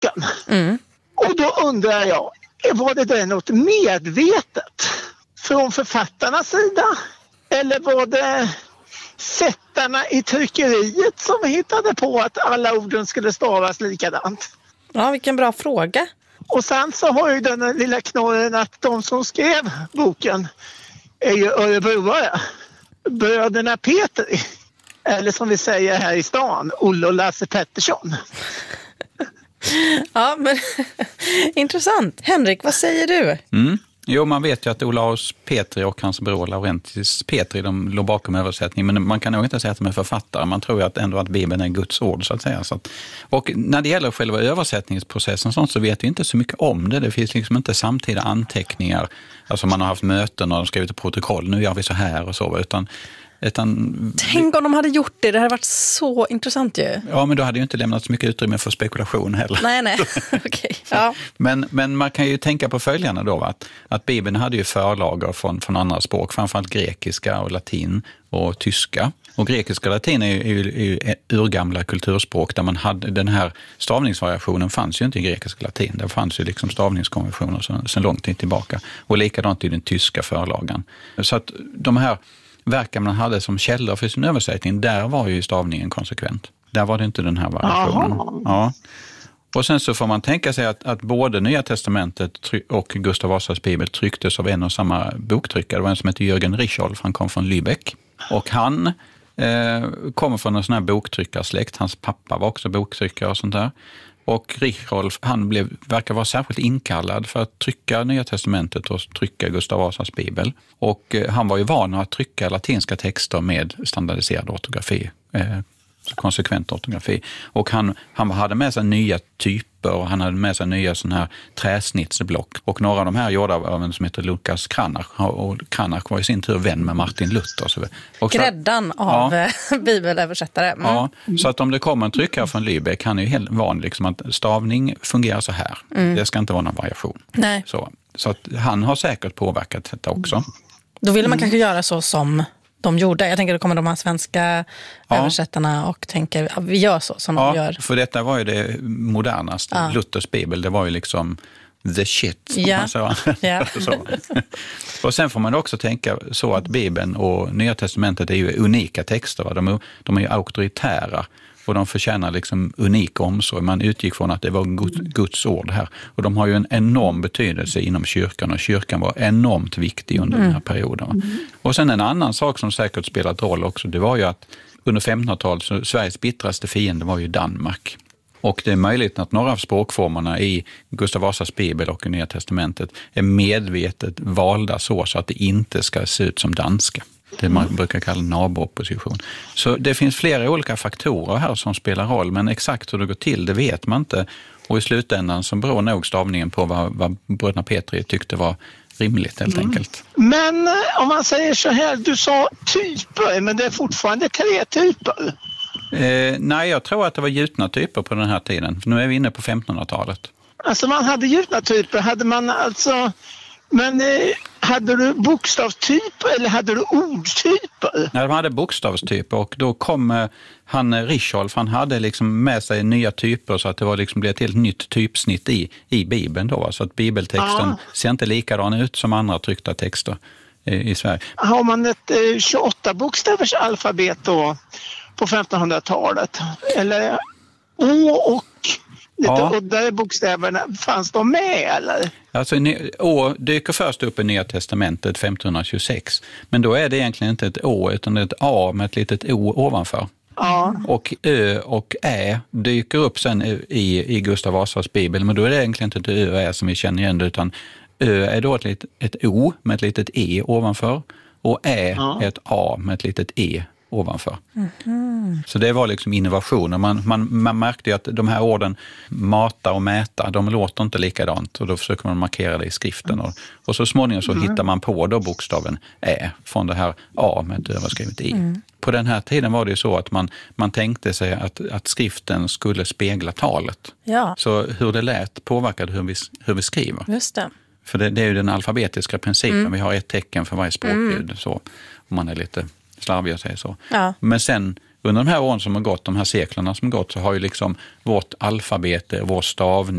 boken. Och då undrar jag, var det något medvetet från författarnas sida? Eller var det sättarna i tryckeriet som hittade på att alla orden skulle stavas likadant? Ja, vilken bra fråga. Och sen så har ju den lilla knorren att de som skrev boken är ju örebroare. Bröderna Petri. Eller som vi säger här i stan, Olle och Lasse Pettersson. Ja, men intressant. Henrik, vad säger du? Jo, man vet ju att Olaus Petri och hans bror Laurentis Petri, de låg bakom översättningen, men man kan nog inte säga att de är författare. Man tror ju ändå att Bibeln är Guds ord, så att säga. Och när det gäller själva översättningsprocessen så vet vi inte så mycket om det. Det finns liksom inte samtida anteckningar. Alltså man har haft möten och de skrivit ett protokoll. Nu gör vi så här och så, utan tänk om de hade gjort det. Det hade varit så intressant ju. Ja, men då hade ju inte lämnat så mycket utrymme för spekulation heller. Nej. Okej. Ja. Men man kan ju tänka på följande då, att Bibeln hade ju förlagor från andra språk, framförallt grekiska och latin och tyska. Och grekiska och latin är ju urgamla kulturspråk där man hade den här stavningsvariationen fanns ju inte i grekiska och latin. Det fanns ju liksom stavningskonventioner sedan lång tid tillbaka. Och likadant i den tyska förlagan. Så att de här verken man hade som källor för sin översättning, där var ju stavningen konsekvent. Där var det inte den här variationen. Ja. Och sen så får man tänka sig att både Nya testamentet och Gustav Vasas bibel trycktes av en och samma boktryckare. Det var en som heter Jürgen Richolf, han kom från Lübeck. Och han kommer från en sån här boktryckarsläkt. Hans pappa var också boktryckare och sånt där. Och Richolf, han verkar vara särskilt inkallad för att trycka Nya testamentet och trycka Gustav Vasas bibel. Och han var ju van att trycka latinska texter med standardiserad ortografi, konsekvent ortografi. Och han hade med sig nya typer och han hade med sig nya sådana här träsnittsblock. Och några av de här gjorda av en som heter Lukas Cranach. Och Cranach var i sin tur vän med Martin Luther. Och gräddan av bibelöversättare. Ja, så att om det kommer en tryckare från Lübeck, han är ju helt van liksom att stavning fungerar så här. Det ska inte vara någon variation. Nej. Så att han har säkert påverkat detta också. Då ville man kanske göra så som de gjorde. Jag tänker att det kommer de här svenska översättarna och tänker att vi gör så som de gör. För detta var ju det modernaste. Luthers bibel, det var ju liksom the shit. Så. Och sen får man också tänka så att Bibeln och Nya testamentet är ju unika texter. Va? De är ju auktoritära. Och de förtjänar liksom unik omsorg. Man utgick från att det var Guds ord här. Och de har ju en enorm betydelse inom kyrkan. Och kyrkan var enormt viktig under den här perioden. Och sen en annan sak som säkert spelat roll också. Det var ju att under 1500-talet så Sveriges bittraste fiende var ju Danmark. Och det är möjligt att några av språkformerna i Gustav Vasas bibel och i Nya testamentet är medvetet valda så att det inte ska se ut som danska. Det man brukar kalla nabopposition. Så det finns flera olika faktorer här som spelar roll, men exakt hur det går till, det vet man inte. Och i slutändan så beror nog stavningen på vad bröderna Petri tyckte var rimligt helt enkelt. Men om man säger så här, du sa typer, men det är fortfarande 3 typer. Nej, jag tror att det var gjutna typer på den här tiden. Nu är vi inne på 1500-talet. Alltså man hade gjutna typer, hade man alltså... Men hade du bokstavstyper eller hade du ordtyper? Nej, de hade bokstavstyper och då kom han Richolf, han hade liksom med sig nya typer så att det var liksom blev ett helt nytt typsnitt i Bibeln då. Så att bibeltexten ser inte likadan ut som andra tryckta texter i Sverige. Har man ett 28-bokstavers alfabet då på 1500-talet? Eller Å och... Och där bokstäverna, fanns de med eller? Alltså Å dyker först upp i Nya testamentet 1526. Men då är det egentligen inte ett Å utan ett A med ett litet O ovanför. Ja. Och Ö och Ä dyker upp sen i Gustav Vasas bibel. Men då är det egentligen inte ett Ö och Ä som vi känner igen det, utan Ö är då ett O med ett litet E ovanför. Och Ä är ett A med ett litet E ovanför. Så det var liksom innovationer. Man märkte ju att de här orden mata och mäta, de låter inte likadant och då försöker man markera det i skriften. Och så småningom så hittar man på då bokstaven Ä från det här A med ett överskrivet I. På den här tiden var det ju så att man tänkte sig att skriften skulle spegla talet. Ja. Så hur det lät påverkade hur vi skriver. Just det. För det är ju den alfabetiska principen. Vi har ett tecken för varje språkljud. Så om man är lite slarviga säger så. Ja. Men sen under de här åren som har gått, de här seklerna som har gått, så har ju liksom vårt alfabete, vår stavning